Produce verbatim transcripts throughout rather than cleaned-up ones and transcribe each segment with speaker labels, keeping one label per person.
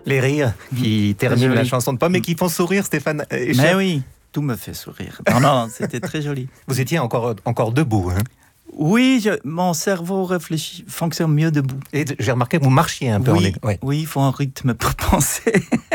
Speaker 1: Les rires qui terminent la chanson de Pomme et qui font sourire Stéphane Escher.
Speaker 2: Mais oui, tout me fait sourire. Non, non, c'était très joli.
Speaker 1: Vous étiez encore, encore debout, hein?
Speaker 2: Oui, je, mon cerveau réfléchit, fonctionne mieux debout.
Speaker 1: Et j'ai remarqué que vous marchiez un peu.
Speaker 2: Oui,
Speaker 1: en... ouais.
Speaker 2: oui, il faut un rythme pour penser.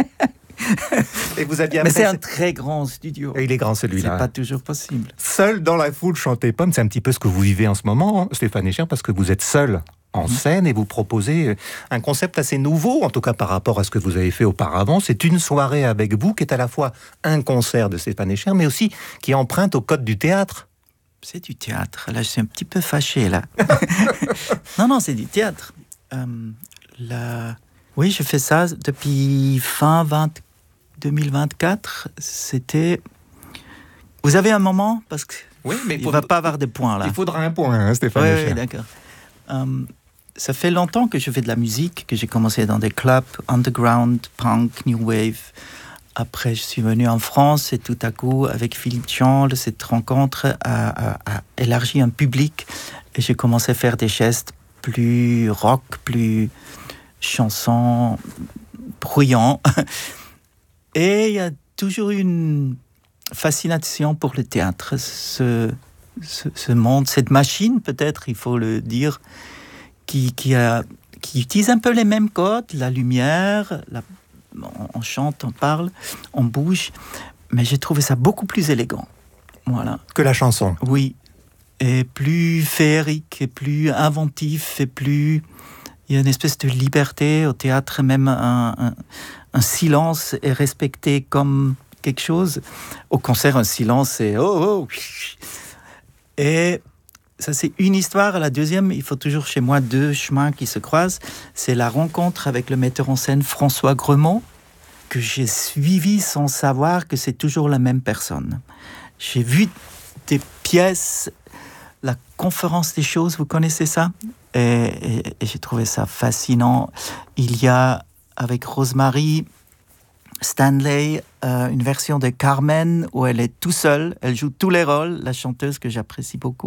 Speaker 1: Et vous aviez
Speaker 2: Mais c'est un très grand studio.
Speaker 1: Et il est grand celui-là.
Speaker 2: C'est pas toujours possible.
Speaker 1: Seul dans la foule chanter Pomme, c'est un petit peu ce que vous vivez en ce moment, Stéphane Escher, parce que vous êtes seul en scène et vous proposez un concept assez nouveau, en tout cas par rapport à ce que vous avez fait auparavant. C'est une soirée avec vous qui est à la fois un concert de Stéphane Escher, mais aussi qui emprunte au code du théâtre.
Speaker 2: C'est du théâtre. Là, je suis un petit peu fâché, là. non, non, c'est du théâtre. Euh, la... Oui, je fais ça depuis fin deux mille vingt-quatre. C'était... Vous avez un moment? Parce que
Speaker 1: oui, mais
Speaker 2: il ne va pas avoir de points, là.
Speaker 1: Il faudra un point, hein, Stéphane Escher.
Speaker 2: Oui, oui, d'accord. Euh, ça fait longtemps que je fais de la musique, que j'ai commencé dans des clubs underground, punk, new wave. Après, je suis venu en France et tout à coup, avec Philippe Jean, cette rencontre a, a, a élargi un public et j'ai commencé à faire des gestes plus rock, plus chansons bruyants. Et il y a toujours une fascination pour le théâtre, ce, ce, ce monde, cette machine peut-être, il faut le dire, qui, qui, a, qui utilise un peu les mêmes codes, la lumière, la on chante, on parle, on bouge, mais j'ai trouvé ça beaucoup plus élégant. Voilà.
Speaker 1: Que la chanson.
Speaker 2: Oui, et plus féerique, et plus inventif, et plus... Il y a une espèce de liberté au théâtre, même un, un, un silence est respecté comme quelque chose. Au concert, un silence, c'est... Oh, oh. Et ça, c'est une histoire. La deuxième, il faut toujours chez moi deux chemins qui se croisent. C'est la rencontre avec le metteur en scène François Gremaud, que j'ai suivi sans savoir que c'est toujours la même personne. J'ai vu des pièces, la conférence des choses, vous connaissez ça? et, et, et j'ai trouvé ça fascinant. Il y a, avec Rosemary Stanley, euh, une version de Carmen où elle est tout seule, elle joue tous les rôles, la chanteuse que j'apprécie beaucoup.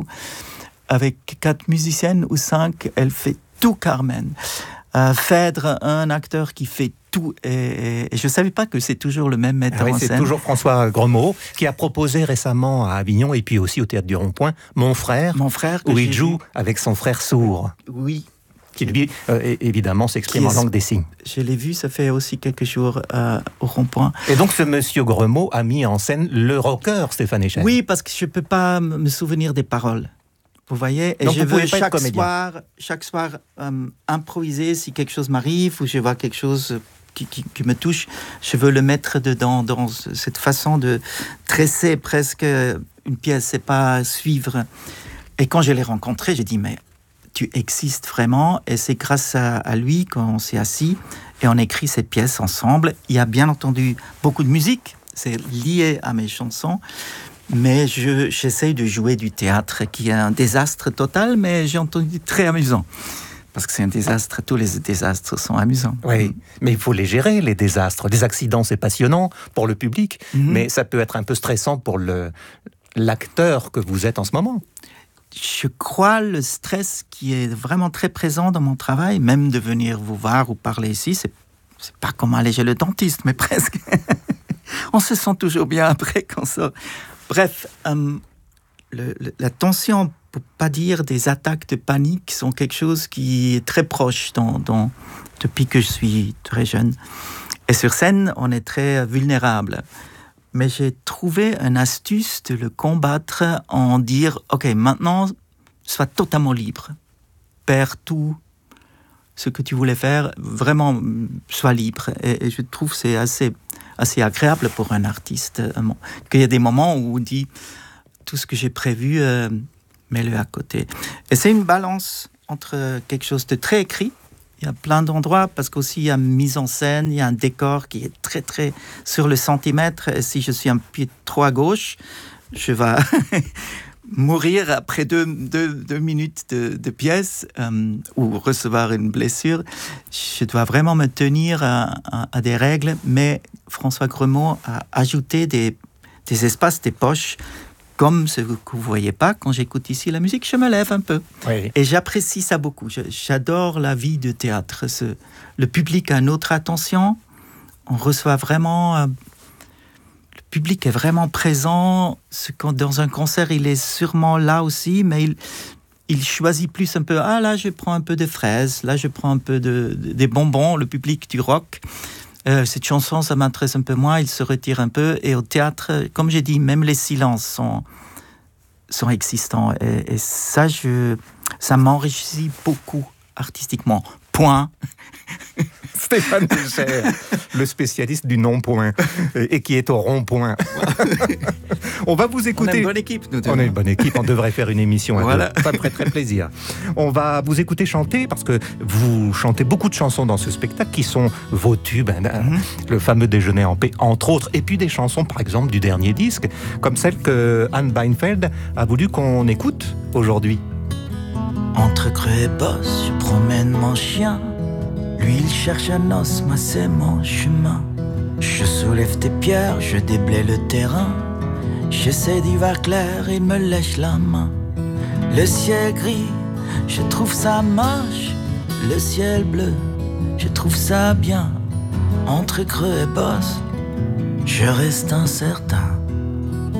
Speaker 2: Avec quatre musiciennes ou cinq, elle fait tout Carmen. Euh, Phèdre, un acteur qui fait tout. Et, et, et je ne savais pas que c'est toujours le même metteur
Speaker 1: ah oui,
Speaker 2: en
Speaker 1: c'est
Speaker 2: scène.
Speaker 1: C'est toujours François Gremaud, qui a proposé récemment à Avignon, et puis aussi au Théâtre du Rond-Point, Mon frère,
Speaker 2: Mon frère
Speaker 1: où il joue
Speaker 2: vu.
Speaker 1: avec son frère sourd.
Speaker 2: Oui.
Speaker 1: Qui lui, euh, évidemment, s'exprime en langue des signes.
Speaker 2: Je l'ai vu, ça fait aussi quelques jours euh, au Rond-Point.
Speaker 1: Et donc, ce monsieur Gremaud a mis en scène le rocker Stéphane Escher.
Speaker 2: Oui, parce que je ne peux pas me souvenir des paroles. Vous voyez, et
Speaker 1: donc
Speaker 2: je
Speaker 1: vous
Speaker 2: veux chaque
Speaker 1: soir,
Speaker 2: chaque soir euh, improviser si quelque chose m'arrive ou je vois quelque chose qui, qui, qui me touche. Je veux le mettre dedans, dans cette façon de tresser presque une pièce, c'est pas suivre. Et quand je l'ai rencontré, j'ai dit mais tu existes vraiment, et c'est grâce à, à lui qu'on s'est assis et on écrit cette pièce ensemble. Il y a bien entendu beaucoup de musique, c'est lié à mes chansons. Mais je, j'essaye de jouer du théâtre qui est un désastre total, mais j'ai entendu très amusant. Parce que c'est un désastre, tous les désastres sont amusants.
Speaker 1: Oui, mais il faut les gérer, les désastres. Les accidents, c'est passionnant pour le public, mm-hmm. mais ça peut être un peu stressant pour le, l'acteur que vous êtes en ce moment.
Speaker 2: Je crois le stress qui est vraiment très présent dans mon travail, même de venir vous voir ou parler ici, c'est, c'est pas comme aller chez le dentiste, mais presque. On se sent toujours bien après qu'on sort. Bref, euh, le, le, la tension, pour pas dire des attaques de panique, sont quelque chose qui est très proche dans, dans, depuis que je suis très jeune. Et sur scène, on est très vulnérable. Mais j'ai trouvé une astuce de le combattre en dire « Ok, maintenant, sois totalement libre. Perds tout ce que tu voulais faire. Vraiment, sois libre. » Et, et je trouve que c'est assez... assez agréable pour un artiste, euh, qu'il y a des moments où on dit tout ce que j'ai prévu, euh, mets-le à côté. Et c'est une balance entre quelque chose de très écrit, il y a plein d'endroits, parce qu'aussi il y a une mise en scène, il y a un décor qui est très très sur le centimètre, et si je suis un pied trop à gauche, je vais mourir après deux, deux, deux minutes de, de pièce euh, ou recevoir une blessure. Je dois vraiment me tenir à, à, à des règles, mais François Gremaud a ajouté des, des espaces, des poches, comme ce que vous ne voyez pas quand j'écoute ici la musique, je me lève un peu.
Speaker 1: Oui.
Speaker 2: Et j'apprécie ça beaucoup. Je, j'adore la vie de théâtre. Ce, le public a une autre attention. on reçoit vraiment... Euh, le public est vraiment présent. Ce, quand, dans un concert, il est sûrement là aussi, mais il, il choisit plus un peu. Ah, là, je prends un peu de fraises. Là, je prends un peu de, de, des bonbons. Le public du rock. Euh, cette chanson, ça m'intéresse un peu moins. Il se retire un peu. Et au théâtre, comme j'ai dit, même les silences sont, sont existants. Et, et ça, je, ça m'enrichit beaucoup artistiquement. Point.
Speaker 1: Stéphane Escher, le spécialiste du non-point et qui est au rond-point. On va vous écouter.
Speaker 2: On a une bonne équipe, nous deux.
Speaker 1: On a une bonne équipe, on devrait faire une émission à
Speaker 2: voilà.
Speaker 1: deux. Ça me ferait très plaisir. On va vous écouter chanter parce que vous chantez beaucoup de chansons dans ce spectacle qui sont vos tubes. Mm-hmm. Le fameux Déjeuner en paix, entre autres. Et puis des chansons, par exemple, du dernier disque, comme celle que Anne Beinfeld a voulu qu'on écoute aujourd'hui.
Speaker 2: Entre creux et bosse, je promène mon chien. Lui, il cherche un os, moi, c'est mon chemin. Je soulève des pierres, je déblaye le terrain. J'essaie d'y voir clair, il me lèche la main. Le ciel gris, je trouve ça moche. Le ciel bleu, je trouve ça bien. Entre creux et bosse, je reste incertain.